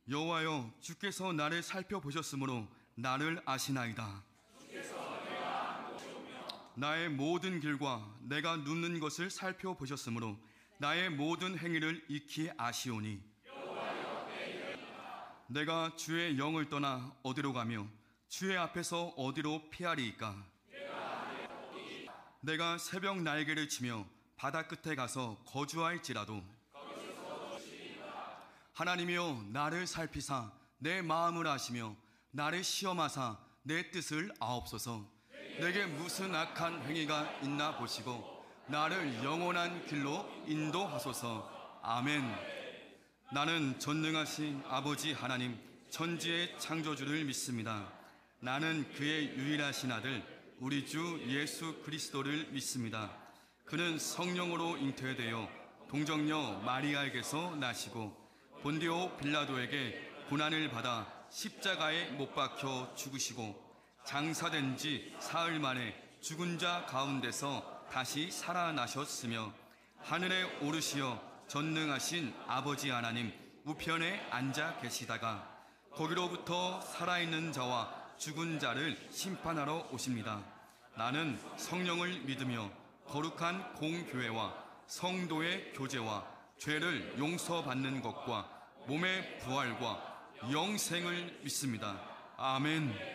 여호와여, 주께서 나를 살펴보셨으므로 나를 아시나이다. 나의 모든 길과 내가 눕는 것을 살펴보셨으므로 나의 모든 행위를 익히 아시오니, 내가 주의 영을 떠나 어디로 가며 주의 앞에서 어디로 피하리이까? 내가 새벽 날개를 치며 바다 끝에 가서 거주할지라도 하나님이여, 나를 살피사 내 마음을 아시며 나를 시험하사 내 뜻을 아옵소서. 내게 무슨 악한 행위가 있나 보시고 나를 영원한 길로 인도하소서. 아멘. 나는 전능하신 아버지 하나님, 천지의 창조주를 믿습니다. 나는 그의 유일하신 아들 우리 주 예수 그리스도를 믿습니다. 그는 성령으로 잉태되어 동정녀 마리아에게서 나시고 본디오 빌라도에게 고난을 받아 십자가에 못 박혀 죽으시고 장사된 지 사흘 만에 죽은 자 가운데서 다시 살아나셨으며 하늘에 오르시어 전능하신 아버지 하나님 우편에 앉아 계시다가 거기로부터 살아있는 자와 죽은 자를 심판하러 오십니다. 나는 성령을 믿으며 거룩한 공교회와 성도의 교제와 죄를 용서받는 것과 몸의 부활과 영생을 믿습니다. 아멘.